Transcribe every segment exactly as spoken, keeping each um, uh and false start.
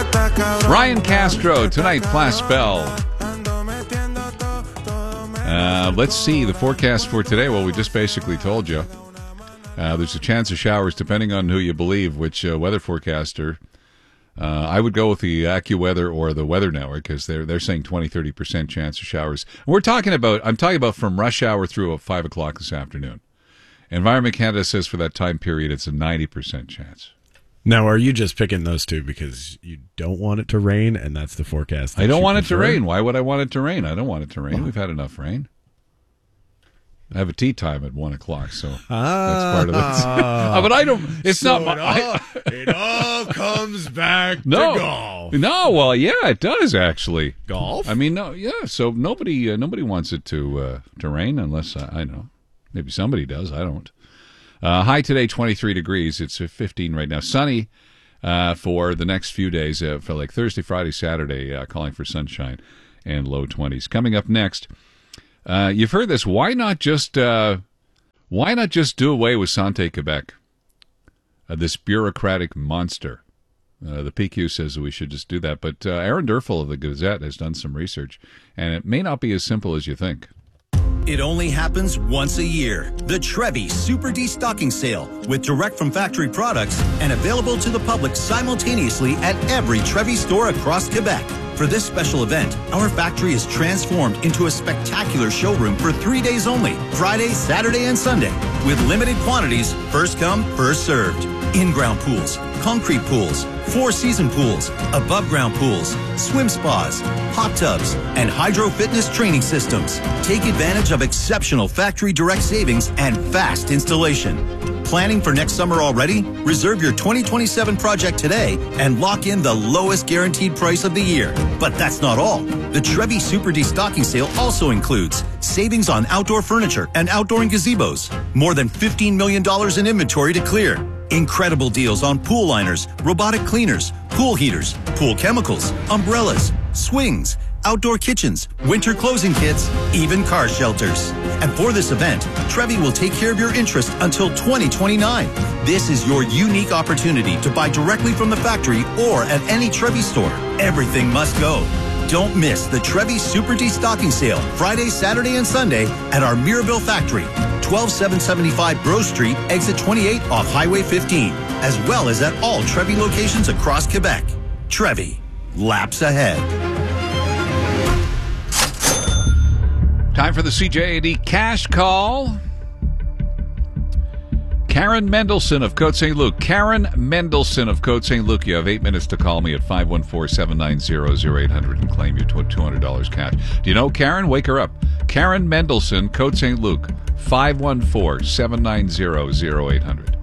Ryan Castro, tonight, Class Bell. Uh, let's see the forecast for today. Well, we just basically told you. Uh, there's a chance of showers depending on who you believe, which uh, weather forecaster. Uh, I would go with the AccuWeather or the Weather Network because they're they're saying twenty, thirty percent chance of showers. And we're talking about, I'm talking about from rush hour through five o'clock this afternoon. Environment Canada says for that time period it's a ninety percent chance. Now, are you just picking those two because you don't want it to rain and that's the forecast? I don't want it to rain. Why would I want it to rain? I don't want it to rain. We've had enough rain. I have a tea time at one o'clock, so ah, that's part of it. uh, but I don't. It's so not. My, it, all, it all comes back no, to golf. No, well, yeah, it does actually. Golf. I mean, no, yeah. So nobody, uh, nobody wants it to uh, to rain unless uh, I don't know. Maybe somebody does. I don't. Uh, high today, twenty-three degrees. It's fifteen right now. Sunny uh, for the next few days, uh, for like Thursday, Friday, Saturday, uh, calling for sunshine and low twenties. Coming up next, uh, you've heard this. Why not just uh, why not just do away with Santé Quebec, uh, this bureaucratic monster? Uh, the P Q says that we should just do that. But uh, Aaron Durfel of the Gazette has done some research, and it may not be as simple as you think. It only happens once a year. The Trevi Super Destocking Sale with direct from factory products and available to the public simultaneously at every Trevi store across Quebec. For this special event, our factory is transformed into a spectacular showroom for three days only, Friday, Saturday, and Sunday, with limited quantities, first come, first served. In-ground pools, concrete pools, four-season pools, above-ground pools, swim spas, hot tubs, and hydro fitness training systems. Take advantage of exceptional factory direct savings and fast installation. Planning for next summer already? Reserve your twenty twenty-seven project today and lock in the lowest guaranteed price of the year. But that's not all. The Trevi Super Destocking Sale also includes savings on outdoor furniture and outdoor gazebos. More than fifteen million dollars in inventory to clear. Incredible deals on pool liners, robotic cleaners, pool heaters, pool chemicals, umbrellas, swings, outdoor kitchens, winter closing kits, even car shelters. And for this event, Trevi will take care of your interest until twenty twenty-nine. This is your unique opportunity to buy directly from the factory or at any Trevi store. Everything must go. Don't miss the Trevi Super Destocking Sale Friday, Saturday, and Sunday at our Mirabel factory, twelve seven seventy-five Grove Street, exit twenty-eight off Highway fifteen, as well as at all Trevi locations across Quebec. Trevi, laps ahead. Time for the C J A D Cash Call. Karen Mendelson of Côte Saint Luc. Karen Mendelson of Côte Saint Luc. You have eight minutes to call me at five one four, seven nine zero, zero eight hundred and claim your two hundred dollars cash. Do you know Karen? Wake her up. Karen Mendelson, Côte Saint Luc. five one four, seven nine zero, zero eight hundred.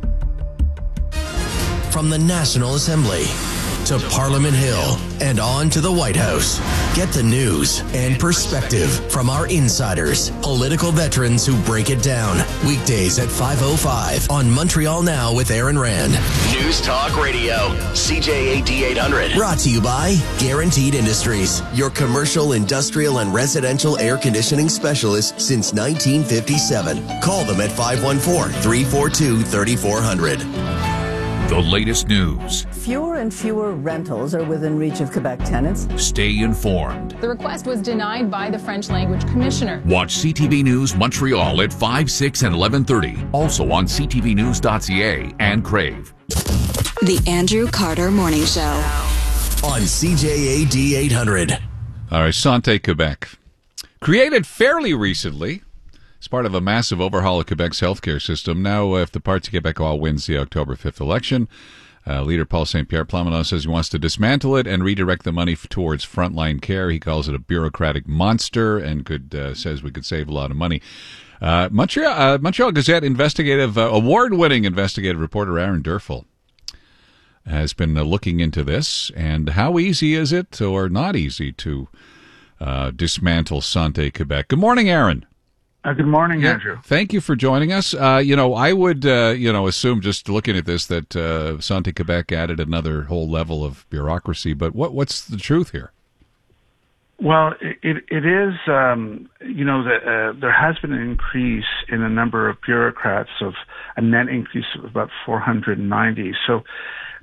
From the National Assembly to Parliament Hill and on to the White House. Get the news and perspective from our insiders, political veterans who break it down. Weekdays at five oh five on Montreal Now with Aaron Rand. News Talk Radio, C J A D eight hundred. Brought to you by Guaranteed Industries, your commercial, industrial, and residential air conditioning specialist since nineteen fifty-seven. Call them at five one four, three four two, three four zero zero. The latest news. Fewer and fewer rentals are within reach of Quebec tenants. Stay informed. The request was denied by the French language commissioner. Watch C T V News Montreal at five, six, and eleven thirty. Also on c t v news dot c a and Crave. The Andrew Carter Morning Show. On C J A D eight hundred. All right, Santé Quebec. Created fairly recently. It's part of a massive overhaul of Quebec's healthcare system. Now, if the Parti Québécois wins the October fifth election, uh, leader Paul Saint Pierre Plamondon says he wants to dismantle it and redirect the money f- towards frontline care. He calls it a bureaucratic monster and could uh, says we could save a lot of money. Uh, Montreal, uh, Montreal Gazette investigative, uh, award-winning investigative reporter Aaron Durfel has been uh, looking into this. And how easy is it or not easy to uh, dismantle Santé Quebec? Good morning, Aaron. Uh, good morning, yeah, Andrew. Thank you for joining us. Uh, you know, I would, uh, you know, assume just looking at this that uh, Santé Quebec added another whole level of bureaucracy. But what what's the truth here? Well, it it is, um, you know, the, uh, there has been an increase in the number of bureaucrats of a net increase of about four hundred ninety. So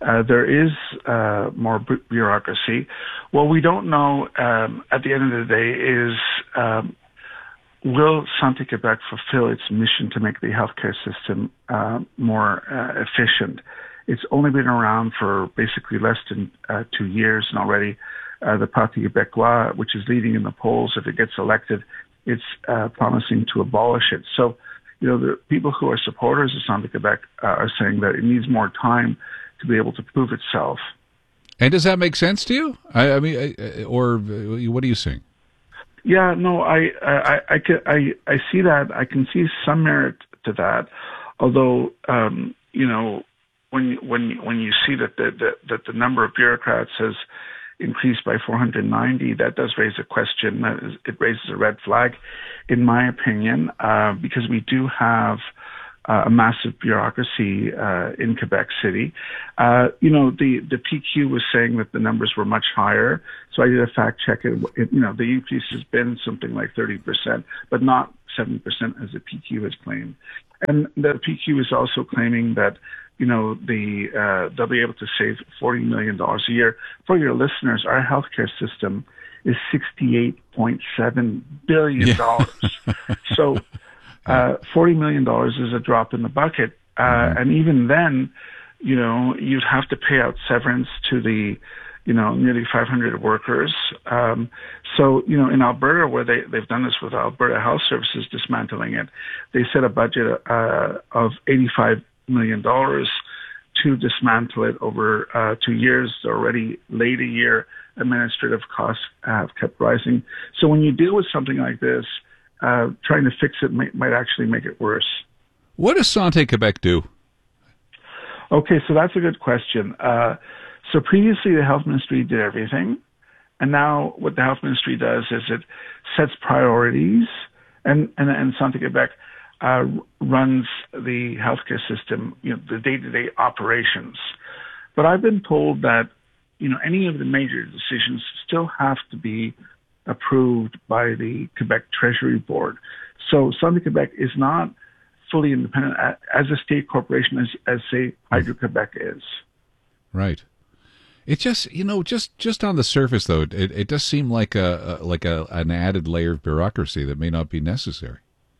Uh, there is uh, more bu- bureaucracy. What we don't know um, at the end of the day is um, will Santé Québec fulfill its mission to make the healthcare system uh, more uh, efficient? It's only been around for basically less than uh, two years, and already uh, the Parti Québécois, which is leading in the polls, if it gets elected, it's uh, promising to abolish it. So, you know, the people who are supporters of Santé Québec uh, are saying that it needs more time to be able to prove itself. And does that make sense to you? I, I mean, I, or what are you seeing? Yeah, no, I, I, I, can, I, I see that. I can see some merit to that. Although, um, you know, when when when you see that the, the that the number of bureaucrats has increased by four hundred ninety, that does raise a question. That is, it raises a red flag, in my opinion, uh, because we do have uh, a massive bureaucracy uh, in Quebec City. Uh, you know, the the P Q was saying that the numbers were much higher, so I did a fact check. It, it you know, the increase has been something like thirty percent, but not seven percent as the P Q has claimed. And the P Q is also claiming that, you know, the uh, they'll be able to save forty million dollars a year. For your listeners, our healthcare system is sixty-eight point seven billion dollars. Yeah. So uh, forty million dollars is a drop in the bucket. Uh, mm-hmm. And even then, you know, you'd have to pay out severance to the, you know, nearly five hundred workers. Um, so, you know, in Alberta, where they, they've done this with Alberta Health Services dismantling it, they set a budget uh, of eighty-five million dollars to dismantle it over uh, two years. Already late a year, administrative costs have kept rising. So when you deal with something like this, uh, trying to fix it might, might actually make it worse. What does Santé Québec do? Okay, so that's a good question. Uh, so previously the health ministry did everything. And now what the health ministry does is it sets priorities, and, and, and Santé Québec Uh, runs the healthcare system, you know, the day-to-day operations. But I've been told that, you know, any of the major decisions still have to be approved by the Quebec Treasury Board. So Santé Québec is not fully independent as a state corporation as, as say, Hydro-Québec is. Right. It just, you know, just, just on the surface, though, it, it does seem like a, a like a, an added layer of bureaucracy that may not be necessary.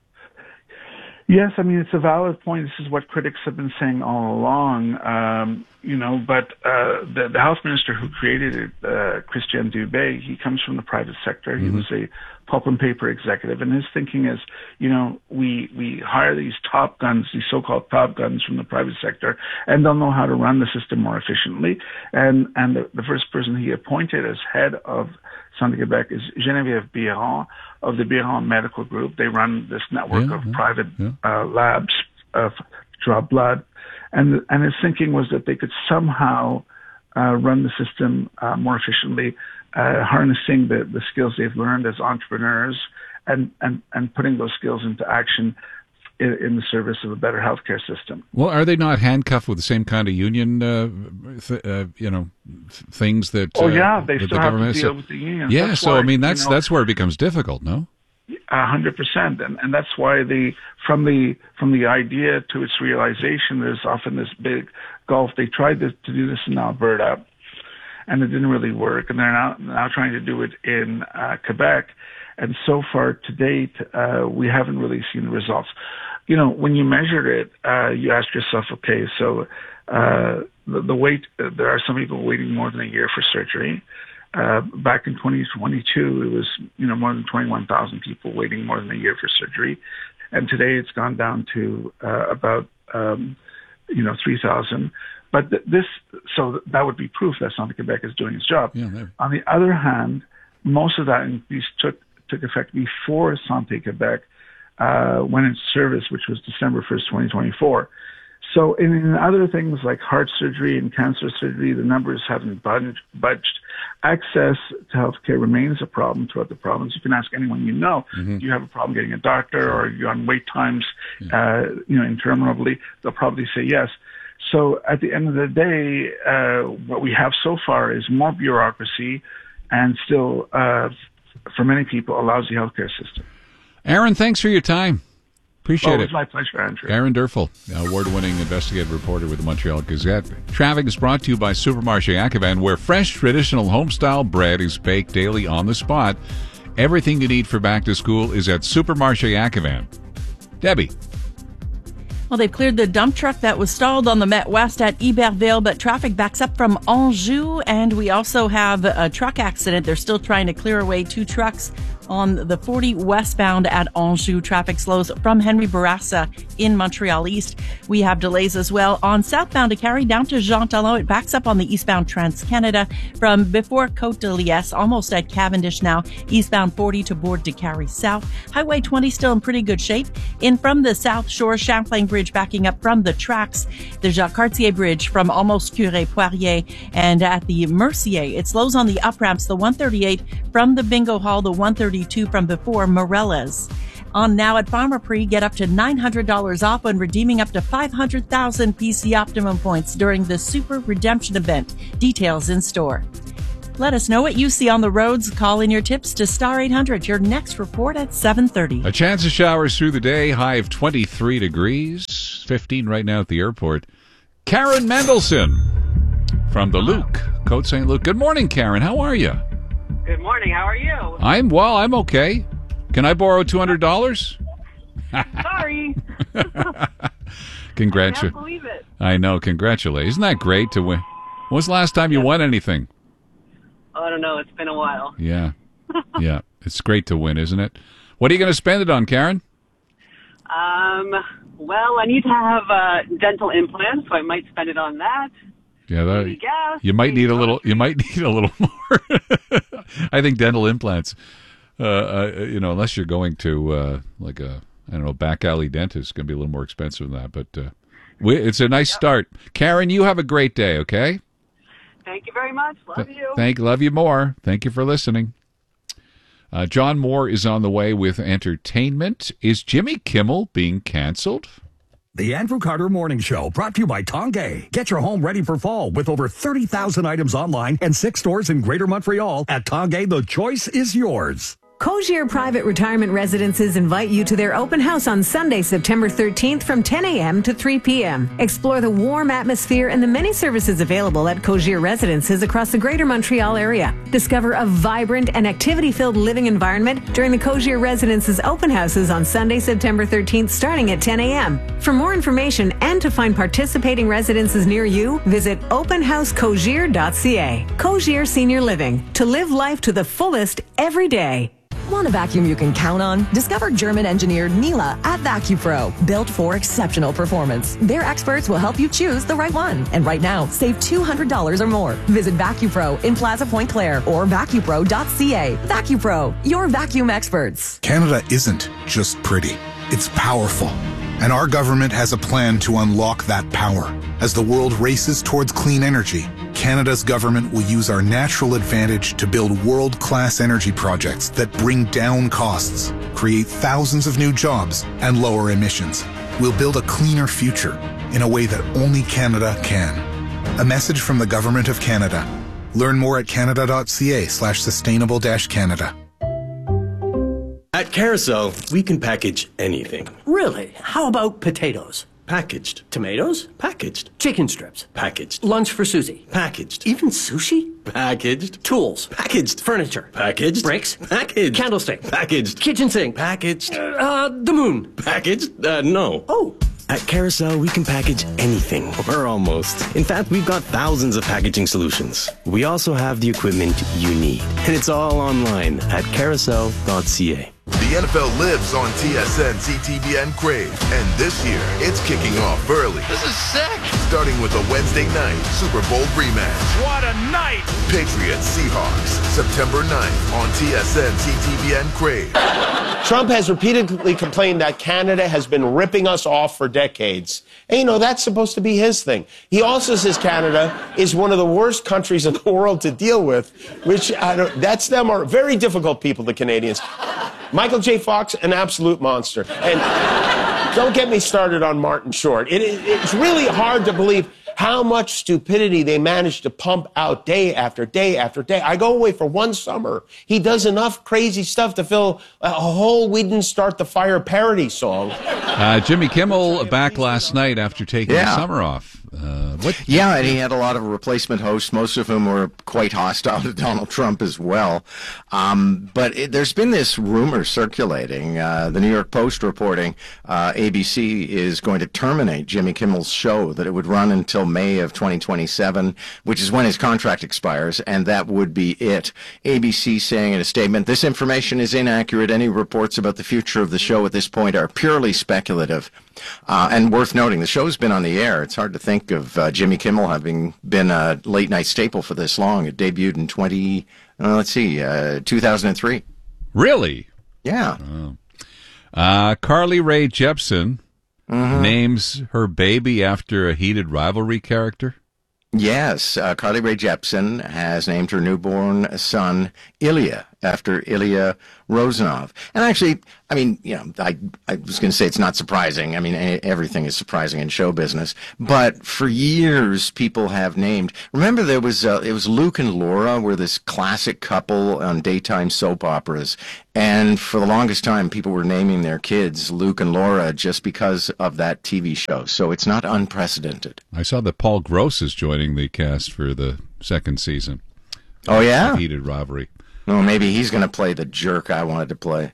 Yes, I mean, it's a valid point. This is what critics have been saying all along, um, you know, but uh, the, the health minister who created it, uh, Christian Dubé, he comes from the private sector. Mm-hmm. He was a pulp and paper executive, and his thinking is, you know, we, we hire these top guns, these so-called top guns from the private sector, and they'll know how to run the system more efficiently. And, and the, the first person he appointed as head of Santé Québec is Geneviève Biron of the Biron Medical Group. They run this network yeah, of yeah, private yeah. Uh, labs of draw blood, and and his thinking was that they could somehow uh, run the system uh, more efficiently, uh, harnessing the, the skills they've learned as entrepreneurs, and and and putting those skills into action in, in the service of a better healthcare system. Well, are they not handcuffed with the same kind of union, uh, th- uh, you know, th- things that? Oh yeah, uh, they still the have to deal so, with the unions. Yeah, that's so why, I mean, that's you know, that's where it becomes difficult, no? A hundred percent, and and that's why the from the from the idea to its realization, there's often this big gulf. They tried to, to do this in Alberta, and it didn't really work, and they're now now trying to do it in uh, Quebec, and so far to date, uh, we haven't really seen the results. You know, when you measure it, uh, you ask yourself, okay, so uh, the, the wait, uh, there are some people waiting more than a year for surgery. Uh, back in twenty twenty-two, it was, you know, more than twenty-one thousand people waiting more than a year for surgery. And today it's gone down to uh, about, um, you know, three thousand. But th- this, so that would be proof that Santé Québec is doing its job. Yeah, on the other hand, most of that increase took, took effect before Santé Québec uh, went into service, which was December first, twenty twenty-four. So in, in other things like heart surgery and cancer surgery, the numbers haven't budged. budged. Access to healthcare remains a problem throughout the province. You can ask anyone you know, mm-hmm. do you have a problem getting a doctor, or you're on wait times, yeah. uh, you know, interminably? They'll probably say yes. So at the end of the day, uh, what we have so far is more bureaucracy and still, uh, for many people, a lousy healthcare system. Aaron, thanks for your time. Appreciate oh, it. It's my pleasure, Andrew. Aaron Durfel, award-winning investigative reporter with the Montreal Gazette. Traffic is brought to you by Supermarché Ackevan, where fresh, traditional home-style bread is baked daily on the spot. Everything you need for back to school is at Supermarché Ackevan. Debbie. Well, they've cleared the dump truck that was stalled on the Met West at Iberville, but traffic backs up from Anjou, and we also have a truck accident. They're still trying to clear away two trucks on the forty westbound at Anjou. Traffic slows from Henry Bourassa in Montreal East. We have delays as well on southbound to Carrie down to Jean Talon. It backs up on the eastbound Trans-Canada from before Côte de Liesse, almost at Cavendish now. Eastbound forty to Bourg de Carrie South. Highway twenty still in pretty good shape. In from the South Shore, Champlain Bridge backing up from the tracks. The Jacques Cartier Bridge from almost Curé Poirier, and at the Mercier, it slows on the up ramps. The one thirty-eight from the Bingo Hall, the one thirty-two from before Morellas. On now at Pharmaprix, get up to nine hundred dollars off when redeeming up to five hundred thousand P C Optimum points during the Super Redemption event. Details in store. Let us know what you see on the roads. Call in your tips to Star eight hundred. Your next report at seven thirty. A chance of showers through the day. High of twenty-three degrees. fifteen right now at the airport. Karen Mendelson from the Luke, Côte Saint Luc. Good morning, Karen. How are you? Good morning. How are you? I'm well. I'm okay. Can I borrow two hundred dollars? Sorry. Congratulations. I can't believe it. I know. Congratulations. Isn't that great to win? When's the last time you won anything? I don't know. It's been a while. Yeah. Yeah. It's great to win, isn't it? What are you going to spend it on, Karen? Um. Well, I need to have uh, dental implants, so I might spend it on that. Yeah, that, maybe gas, you might maybe need a little. You might need a little more. I think dental implants. Uh, uh, you know, unless you're going to uh, like a I don't know back alley dentist, it's going to be a little more expensive than that. But uh, we, it's a nice yep. start. Karen, you have a great day. Okay. Thank you very much. Love Th- you. Thank love you more. Thank you for listening. Uh, John Moore is on the way with entertainment. Is Jimmy Kimmel being canceled? The Andrew Carter Morning Show, brought to you by Tongay. Get your home ready for fall with over thirty thousand items online and six stores in Greater Montreal. At Tongay, the choice is yours. Cogir Private Retirement Residences invite you to their open house on Sunday, September thirteenth from ten a.m. to three p.m. Explore the warm atmosphere and the many services available at Cogir Residences across the Greater Montreal area. Discover a vibrant and activity-filled living environment during the Cogir Residences open houses on Sunday, September thirteenth, starting at ten a.m. For more information and to find participating residences near you, visit open house cogir dot c a. Cogir Senior Living. To live life to the fullest every day. Want a vacuum you can count on? Discover German-engineered Miele at VacuPro, built for exceptional performance. Their experts will help you choose the right one. And right now, save two hundred dollars or more. Visit VacuPro in Plaza Point Claire or vacu pro dot c a. VacuPro, your vacuum experts. Canada isn't just pretty. It's powerful. And our government has a plan to unlock that power. As the world races towards clean energy, Canada's government will use our natural advantage to build world-class energy projects that bring down costs, create thousands of new jobs, and lower emissions. We'll build a cleaner future in a way that only Canada can. A message from the Government of Canada. Learn more at canada dot c a slash sustainable dash Canada. At Carousel, we can package anything. Really? How about potatoes? Packaged. Tomatoes? Packaged. Chicken strips? Packaged. Lunch for Susie? Packaged. Even sushi? Packaged. Tools? Packaged. Furniture? Packaged. Bricks? Packaged. Candlestick? Packaged. Kitchen sink? Packaged. Uh, the moon? Packaged? Uh, no. Oh. At Carousel, we can package anything, or almost. In fact, we've got thousands of packaging solutions. We also have the equipment you need. And it's all online at carousel dot c a. The N F L lives on T S N, C T V N Crave, and this year it's kicking off early. This is sick! Starting with a Wednesday night Super Bowl rematch. What a night! Patriots Seahawks, September ninth on T S N, C T V N Crave. Trump has repeatedly complained that Canada has been ripping us off for decades. And, you know, that's supposed to be his thing. He also says Canada is one of the worst countries in the world to deal with, which, I don't, that's them are very difficult people, the Canadians. Michael J. Fox, an absolute monster. And don't get me started on Martin Short. It, it, it's really hard to believe how much stupidity they manage to pump out day after day after day. I go away for one summer. He does enough crazy stuff to fill a whole We Didn't Start the Fire parody song. Uh, Jimmy Kimmel back last night after taking Yeah. the summer off. Uh, what? Yeah, and he had a lot of replacement hosts, most of whom were quite hostile to Donald Trump as well. Um, but it, there's been this rumor circulating. Uh, the New York Post reporting uh, A B C is going to terminate Jimmy Kimmel's show, that it would run until May of twenty twenty-seven, which is when his contract expires, and that would be it. A B C saying in a statement, "This information is inaccurate. Any reports about the future of the show at this point are purely speculative." Uh, and worth noting, the show's been on the air. It's hard to think of uh, Jimmy Kimmel having been a late-night staple for this long. It debuted in twenty, uh, let's see, uh, two thousand three. Really? Yeah. Oh. Uh, Carly Rae Jepsen Mhm. names her baby after a heated rivalry character. Yes, uh, Carly Rae Jepsen has named her newborn son Ilya after Ilya Rozanov. And actually, I mean, you know, I, I was going to say it's not surprising. I mean, e- everything is surprising in show business. But for years, people have named. Remember, there was uh, it was Luke and Laura were this classic couple on daytime soap operas. And for the longest time, people were naming their kids Luke and Laura just because of that T V show. So it's not unprecedented. I saw that Paul Gross is joining the cast for the second season. Oh, yeah? The heated rivalry. Well, maybe he's going to play the jerk I wanted to play.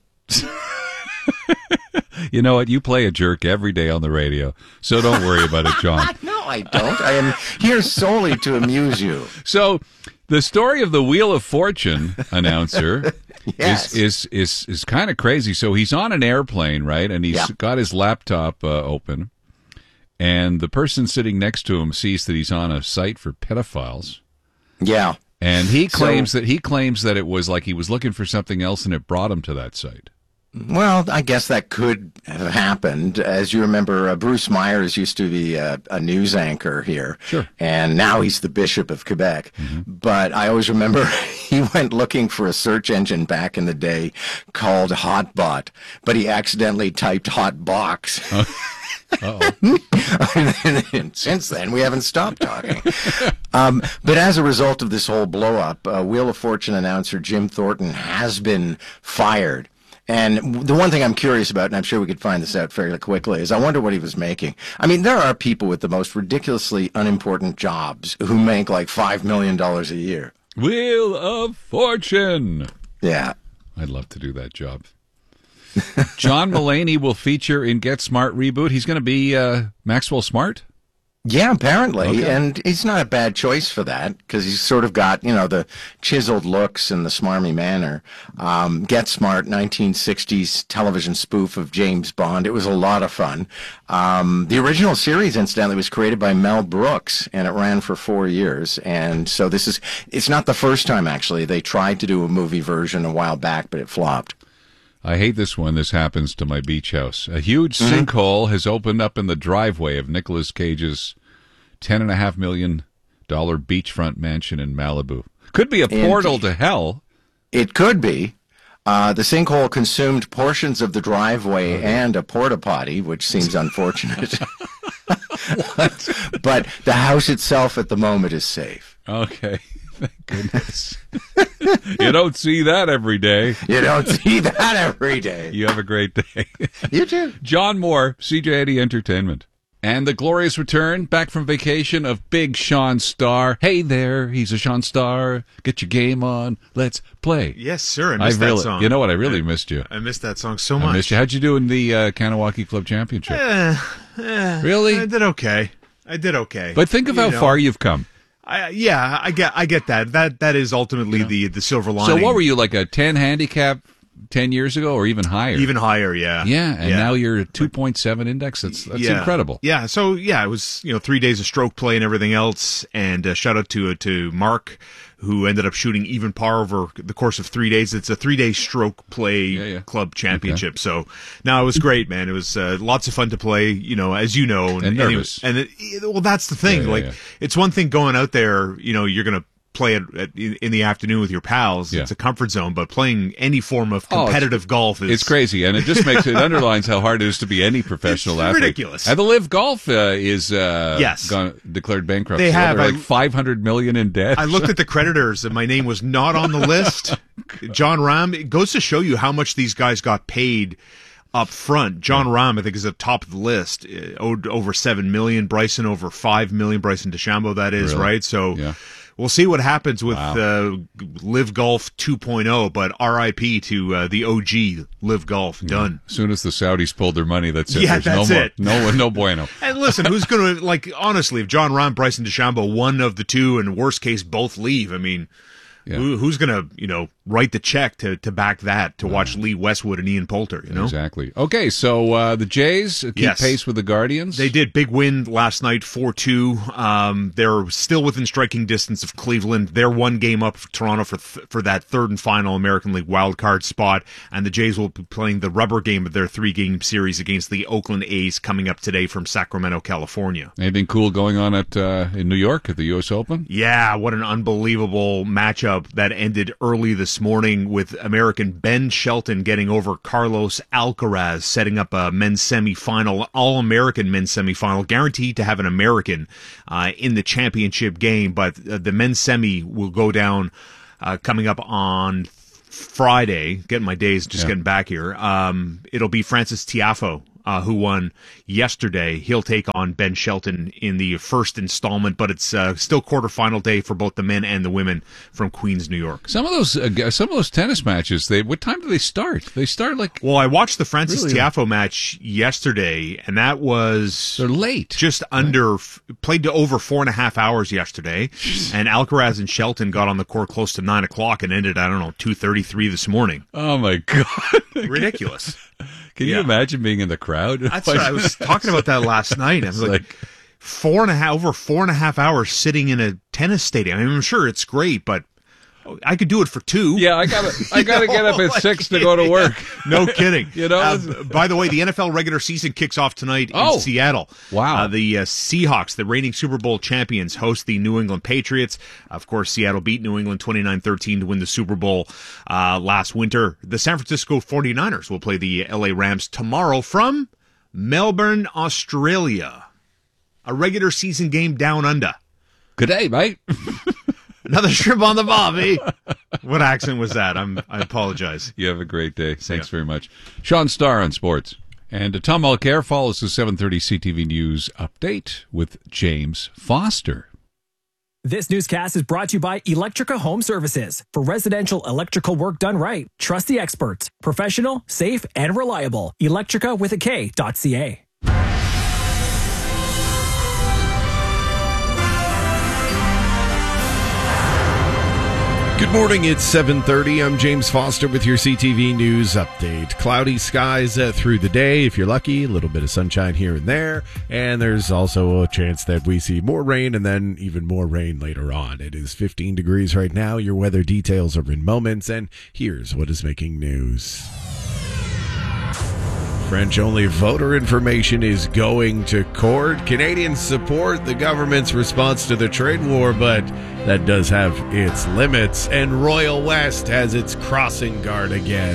You know what? You play a jerk every day on the radio, so don't worry about it, John. No, I don't. I am here solely to amuse you. So, the story of the Wheel of Fortune announcer Yes. is is is is kind of crazy. So he's on an airplane, right? And he's Yeah. got his laptop uh, open, and the person sitting next to him sees that he's on a site for pedophiles. Yeah. And he So- claims that he claims that it was like he was looking for something else, and it brought him to that site. Well, I guess that could have happened. As you remember, uh, Bruce Myers used to be a, a news anchor here. Sure. And now he's the Bishop of Quebec. But I always remember he went looking for a search engine back in the day called Hotbot, but he accidentally typed Hotbox. And since then, we haven't stopped talking. Um, but as a result of this whole blow-up, uh, Wheel of Fortune announcer Jim Thornton has been fired. And the one thing I'm curious about, and I'm sure we could find this out fairly quickly, is I wonder what he was making. I mean, there are people with the most ridiculously unimportant jobs who make like five million dollars a year. Wheel of Fortune. Yeah. I'd love to do that job. John Mulaney will feature in Get Smart reboot. He's going to be uh, Maxwell Smart? Yeah, apparently. Okay. And he's not a bad choice for that because he's sort of got, you know, the chiseled looks and the smarmy manner. Um, Get Smart, nineteen sixties television spoof of James Bond. It was a lot of fun. Um, the original series, incidentally, was created by Mel Brooks, and it ran for four years. And so this is, it's not the first time, actually. They tried to do a movie version a while back, but it flopped. I hate this one. This happens to my beach house. A huge Mhm. sinkhole has opened up in the driveway of Nicolas Cage's ten and a half million dollar beachfront mansion in Malibu. Could be a portal And- to hell. It could be. Uh, the sinkhole consumed portions of the driveway and a porta potty, which seems unfortunate. But the house itself at the moment is safe. Okay. Thank goodness. You don't see that every day. You don't see that every day. You have a great day. You too. John Moore, C J eighty Entertainment. And the glorious return back from vacation of Big Sean Starr. Hey there, he's a Sean Starr. Get your game on. Let's play. Yes, sir. I missed that really, song. You know what? I really missed you. I missed that song so I much. missed you. How'd you do in the uh, Kanawaki Club Championship? Eh, eh, Really? I did okay. I did okay. But think of You how know, far you've come. I, yeah, I get, I get that. That that is ultimately the the silver lining. So what were you, like a ten handicap ten years ago or even higher? Even higher, yeah. Yeah, and Yeah. now you're a two point seven index. That's that's yeah. incredible. Yeah. So yeah, it was you know three days of stroke play and everything else. And uh, shout out to uh, to Mark, who ended up shooting even par over the course of three days. It's a three day stroke play club championship. So no, it was great, man. It was uh, lots of fun to play. You know, as you know, And nervous. And it, well, that's the thing. Yeah, yeah, like yeah. it's one thing going out there. You know, you're gonna play it at, in the afternoon with your pals. Yeah. It's a comfort zone, but playing any form of Oh, competitive it's, golf is it's crazy, and it just makes it underlines how hard it is to be any professional It's athlete. ridiculous. And the Live Golf uh, is uh, Yes. gone, declared bankruptcy. They have. They're I- like five hundred million in debt. I looked at the creditors and my name was not on the list. John Rahm, it goes to show you how much these guys got paid up front. John Rahm, I think, is at the top of the list, uh, owed over seven million. Bryson over five million. Bryson DeChambeau, that is, Really? right? So Yeah. we'll see what happens with Wow. uh, Live Golf two point oh, but R I P to uh, the O G Live Golf. Done. As soon as the Saudis pulled their money, that's it. Yeah, There's that's no more, it. No, no bueno. And listen, who's going to, like, honestly, if John Rahm, Bryson DeChambeau, one of the two, and worst case, both leave, I mean, Yeah. who, who's going to, you know, write the check to, to back that, to watch Lee Westwood and Ian Poulter, you know? Exactly. Okay, so uh, the Jays keep Yes. pace with the Guardians. They did. Big win last night, four two. Um, they're still within striking distance of Cleveland. They're one game up for Toronto for th- for that third and final American League wildcard spot. And the Jays will be playing the rubber game of their three-game series against the Oakland A's coming up today from Sacramento, California. Anything cool going on at uh, in New York at the U S Open? Yeah, what an unbelievable matchup that ended early this morning with American Ben Shelton getting over Carlos Alcaraz, setting up a men's semifinal, all-American men's semifinal, guaranteed to have an American uh, in the championship game. But uh, the men's semi will go down uh, coming up on Friday. Getting my days, just Yeah. getting back here. Um, it'll be Francis Tiafoe, uh, who won yesterday. He'll take on Ben Shelton in the first installment, but it's uh, still quarterfinal day for both the men and the women from Queens, New York. Some of those, uh, some of those tennis matches. They what time do they start? They start like Well, I watched the Francis Really? Tiafoe match yesterday, and that was they're late. just under played to over four and a half hours yesterday. And Alcaraz and Shelton got on the court close to nine o'clock and ended, I don't know, two thirty three this morning. Oh my god, ridiculous! Can you Yeah. imagine being in the crowd? That's what I was talking about that last night. I was It's like, like- four and a half over four and a half hours sitting in a tennis stadium. I mean, I'm sure it's great, but I could do it for two. Yeah, I got to I got to get up at Like, six to go to work. No kidding. You know, Uh, by the way, the N F L regular season kicks off tonight Oh. in Seattle. Wow. Uh, the uh, Seahawks, the reigning Super Bowl champions, host the New England Patriots. Of course, Seattle beat New England twenty-nine thirteen to win the Super Bowl uh, last winter. The San Francisco forty-niners will play the L A Rams tomorrow from Melbourne, Australia. A regular season game down under. Good day, mate. Another shrimp on the bobby. What accent was that? I'm. I apologize. You have a great day. Thanks very much. Sean Starr on sports. And uh, Tom Mulcair follows the seven thirty C T V News update with James Foster. This newscast is brought to you by Electrica Home Services. For residential electrical work done right, trust the experts. Professional, safe, and reliable. Electrica with a K dot C A. Good morning, it's seven thirty. I'm James Foster with your C T V News update. Cloudy skies uh, through the day, if you're lucky, a little bit of sunshine here and there, and there's also a chance that we see more rain and then even more rain later on. It is fifteen degrees right now. Your weather details are in moments, and here's what is making news. French-only voter information is going to court. Canadians support the government's response to the trade war, but that does have its limits. And Royal West has its crossing guard again.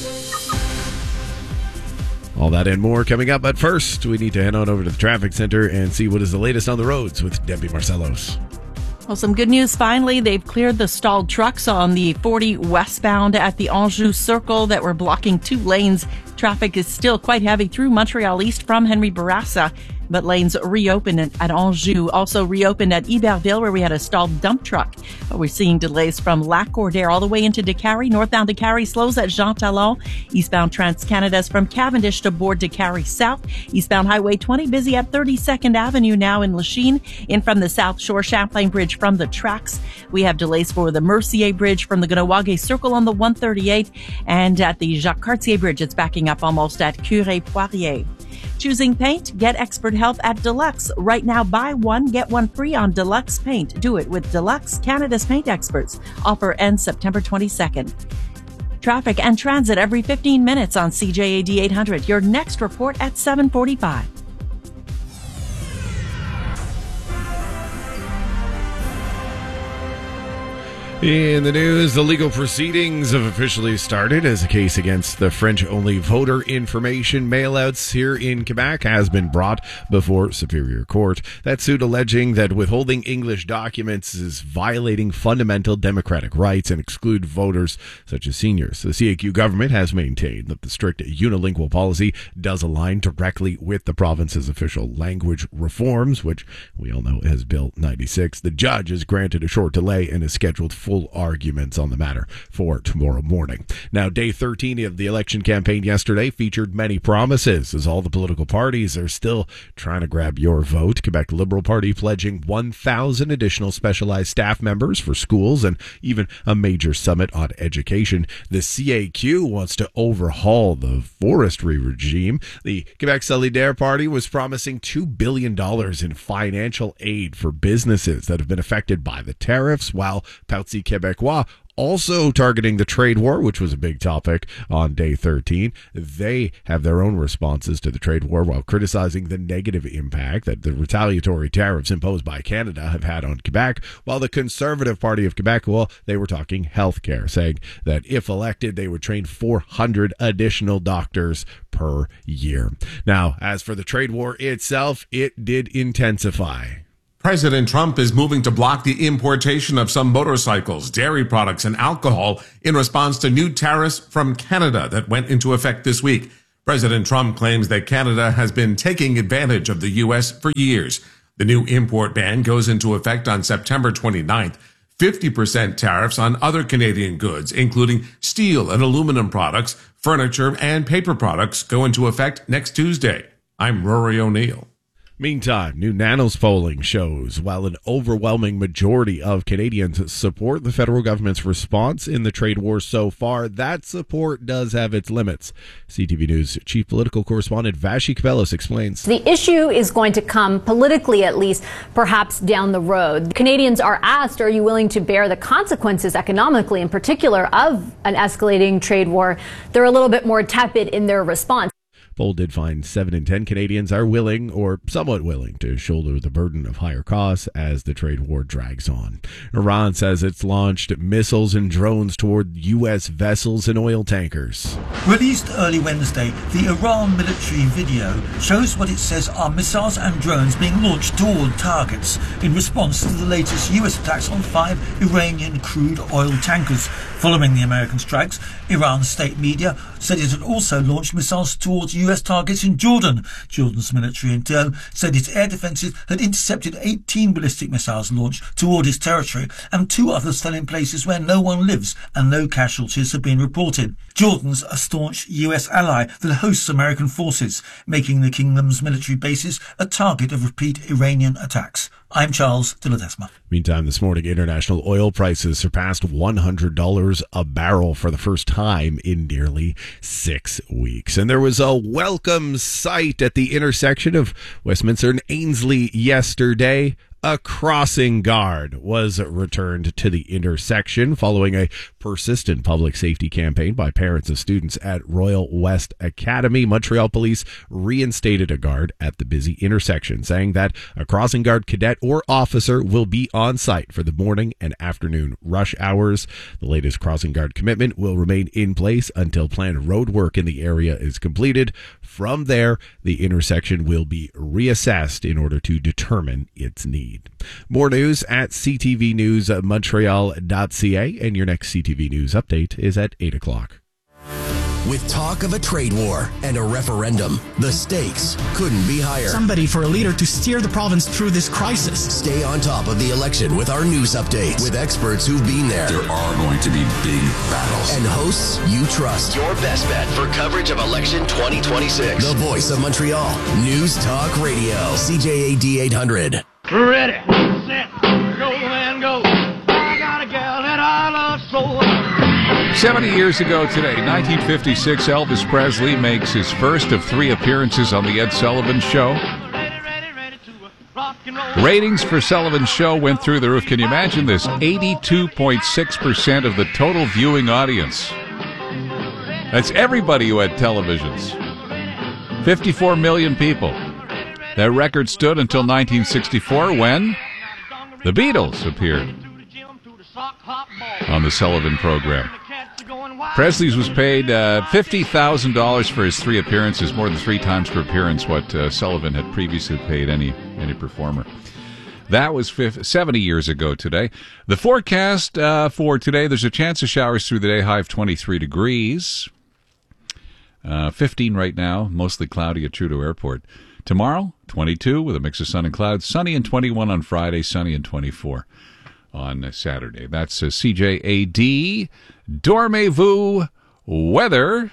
All that and more coming up. But first, we need to head on over to the traffic center and see what is the latest on the roads with Debbie Marcellos. Well, some good news. Finally, they've cleared the stalled trucks on the forty westbound at the Anjou Circle that were blocking two lanes. Traffic is still quite heavy through Montreal East from Henry Bourassa, but lanes reopened at Anjou. Also reopened at Iberville, where we had a stalled dump truck. But we're seeing delays from Lac-Cordaire all the way into Décarie. Northbound Décarie slows at Jean Talon. Eastbound Trans-Canada's from Cavendish to Bourg Décarie South. Eastbound Highway twenty busy at thirty-second Avenue now in Lachine. In from the South Shore Champlain Bridge from the tracks. We have delays for the Mercier Bridge from the Ganawage Circle on the one thirty-eight. And at the Jacques Cartier Bridge, it's backing up almost at Curé-Poirier. Choosing paint? Get expert help at Deluxe. Right now, buy one, get one free on Deluxe Paint. Do it with Deluxe, Canada's paint experts. Offer ends September twenty-second. Traffic and transit every fifteen minutes on C J A D eight hundred. Your next report at seven forty-five. In the news, the legal proceedings have officially started as a case against the French-only voter information mailouts here in Quebec has been brought before Superior Court. That suit alleging that withholding English documents is violating fundamental democratic rights and exclude voters such as seniors. The C A Q government has maintained that the strict unilingual policy does align directly with the province's official language reforms, which we all know is Bill ninety-six. The judge has granted a short delay and is scheduled full arguments on the matter for tomorrow morning. Now, day thirteen of the election campaign yesterday featured many promises as all the political parties are still trying to grab your vote. Quebec Liberal Party pledging one thousand additional specialized staff members for schools and even a major summit on education. The C A Q wants to overhaul the forestry regime. The Quebec Solidaire Party was promising two billion dollars in financial aid for businesses that have been affected by the tariffs, while Parti Québécois also targeting the trade war, which was a big topic on day thirteen. They have their own responses to the trade war while criticizing the negative impact that the retaliatory tariffs imposed by Canada have had on Quebec, while the Conservative Party of Quebec, well, they were talking healthcare, saying that if elected, they would train four hundred additional doctors per year. Now, as for the trade war itself, it did intensify. President Trump is moving to block the importation of some motorcycles, dairy products, and alcohol in response to new tariffs from Canada that went into effect this week. President Trump claims that Canada has been taking advantage of the U S for years. The new import ban goes into effect on September twenty-ninth. fifty percent tariffs on other Canadian goods, including steel and aluminum products, furniture, and paper products, go into effect next Tuesday. I'm Rory O'Neill. Meantime, new Nanos polling shows while an overwhelming majority of Canadians support the federal government's response in the trade war so far, that support does have its limits. C T V News chief political correspondent Vassy Kapelos explains. The issue is going to come politically, at least, perhaps down the road. Canadians are asked, are you willing to bear the consequences economically, in particular, of an escalating trade war? They're a little bit more tepid in their response. Poll did find seven in ten Canadians are willing or somewhat willing to shoulder the burden of higher costs as the trade war drags on. Iran says it's launched missiles and drones toward U S vessels and oil tankers. Released early Wednesday, the Iran military video shows what it says are missiles and drones being launched toward targets in response to the latest U S attacks on five Iranian crude oil tankers. Following the American strikes, Iran's state media said it had also launched missiles towards U S targets in Jordan. Jordan's military in turn said its air defences had intercepted eighteen ballistic missiles launched toward its territory, and two others fell in places where no one lives and no casualties have been reported. Jordan's a staunch U S ally that hosts American forces, making the kingdom's military bases a target of repeat Iranian attacks. I'm Charles de Ledesma. Meantime, this morning, international oil prices surpassed one hundred dollars a barrel for the first time in nearly six weeks. And there was a welcome sight at the intersection of Westminster and Ainslie yesterday. A crossing guard was returned to the intersection following a persistent public safety campaign by parents of students at Royal West Academy. Montreal police reinstated a guard at the busy intersection, saying that a crossing guard cadet or officer will be on site for the morning and afternoon rush hours. The latest crossing guard commitment will remain in place until planned road work in the area is completed. From there, the intersection will be reassessed in order to determine its need. More news at c t v news montreal dot c a, and your next C T V News update is at eight o'clock. With talk of a trade war and a referendum, the stakes couldn't be higher. Somebody for a leader to steer the province through this crisis. Stay on top of the election with our news updates with experts who've been there. There are going to be big battles. And hosts you trust. Your best bet for coverage of election twenty twenty-six. The voice of Montreal. News Talk Radio. C J A D eight hundred. Ready, set, go and go. I got a gal that I love so. seventy years ago today, nineteen fifty-six, Elvis Presley makes his first of three appearances on The Ed Sullivan Show. Ratings for Sullivan's show went through the roof. Can you imagine this? eighty-two point six percent of the total viewing audience. That's everybody who had televisions. fifty-four million people. That record stood until nineteen sixty-four when the Beatles appeared. on the Sullivan program. Presley's was paid uh, fifty thousand dollars for his three appearances, more than three times per appearance what uh, Sullivan had previously paid any any performer. That was fifty, seventy years ago today. The forecast uh, for today, there's a chance of showers through the day, high of twenty-three degrees. Uh, fifteen right now, mostly cloudy at Trudeau Airport. Tomorrow, twenty-two with a mix of sun and clouds. Sunny and twenty-one on Friday, sunny and twenty-four on Saturday. That's uh, C J A D Dormez-vous weather.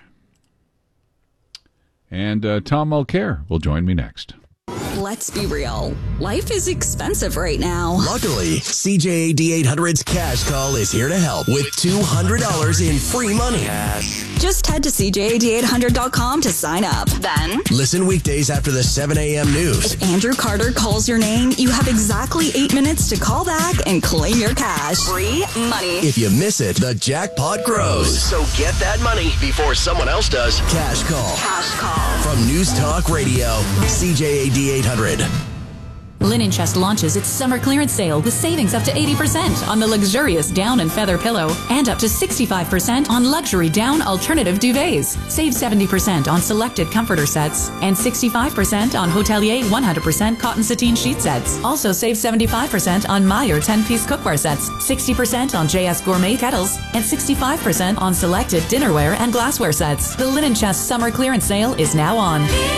And uh, Tom Mulcair will join me next. Let's be real. Life is expensive right now. Luckily, C J A D eight hundred's Cash Call is here to help with two hundred dollars in free money. Cash. Just head to C J A D eight hundred dot com to sign up. Then, listen weekdays after the seven a.m. news. If Andrew Carter calls your name, you have exactly eight minutes to call back and claim your cash. Free money. If you miss it, the jackpot grows. So get that money before someone else does. Cash Call. Cash Call. From News Talk Radio, C J A D eight hundred. Linen Chest launches its summer clearance sale with savings up to eighty percent on the luxurious down and feather pillow and up to sixty-five percent on luxury down alternative duvets. Save seventy percent on selected comforter sets and sixty-five percent on Hotelier one hundred percent cotton sateen sheet sets. Also save seventy-five percent on Meyer ten-piece cookware sets, sixty percent on J S Gourmet kettles, and sixty-five percent on selected dinnerware and glassware sets. The Linen Chest summer clearance sale is now on.